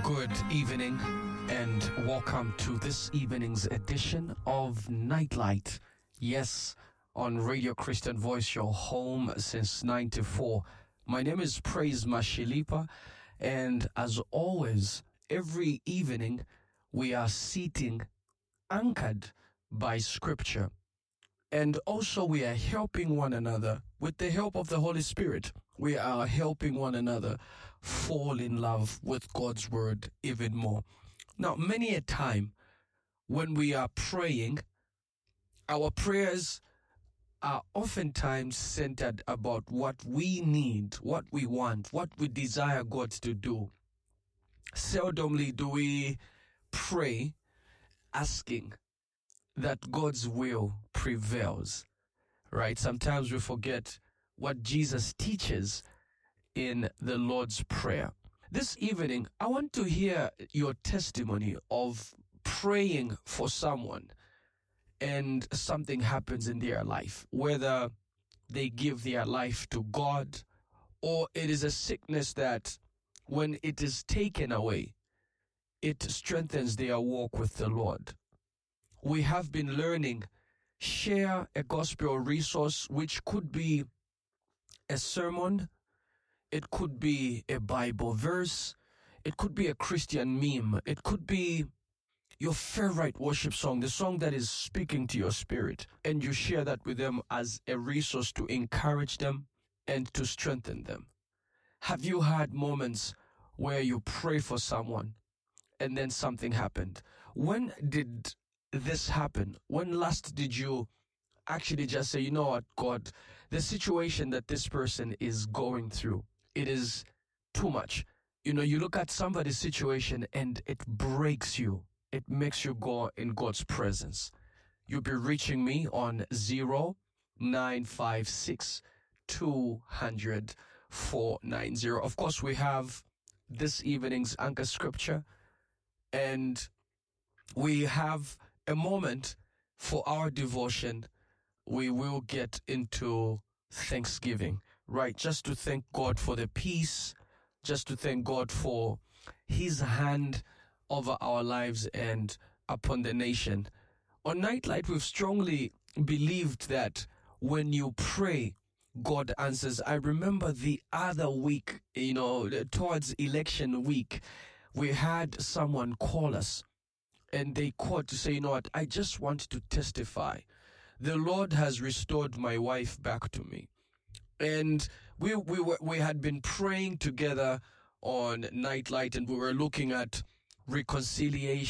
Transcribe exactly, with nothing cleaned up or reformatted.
Good evening and welcome to this evening's edition of Nightlight. Yes, on Radio Christian Voice, your home since ninety-four. My name is Praise Mashilipa, and as always, every evening we are sitting anchored by Scripture. And also we are helping one another with the help of the Holy Spirit. We are helping one another fall in love with God's Word even more. Now, many a time when we are praying, our prayers are oftentimes centered about what we need, what we want, what we desire God to do. Seldomly do we pray asking that God's will prevails, right? Sometimes we forget what Jesus teaches in the Lord's Prayer. This evening, I want to hear your testimony of praying for someone and something happens in their life, whether they give their life to God or it is a sickness that when it is taken away, it strengthens their walk with the Lord. We have been learning, share a gospel resource, which could be a sermon, it could be a Bible verse, it could be a Christian meme, it could be your favorite worship song, the song that is speaking to your spirit, and you share that with them as a resource to encourage them and to strengthen them. Have you had moments where you pray for someone and then something happened? When did this happen? When last did you actually just say, you know what, God, the situation that this person is going through, it is too much. You know, you look at somebody's situation and it breaks you. It makes you go in God's presence. You'll be reaching me on zero nine five six two hundred four nine zero. Of course, we have this evening's anchor scripture, and we have a moment for our devotion. We will get into Thanksgiving, right? Just to thank God for the peace, just to thank God for His hand over our lives and upon the nation. On Nightlight, we've strongly believed that when you pray, God answers. I remember the other week, you know, towards election week, we had someone call us and they called to say, you know what, I just want to testify. The Lord has restored my wife back to me. And we we were, we had been praying together on Nightlight, and we were looking at reconciliation.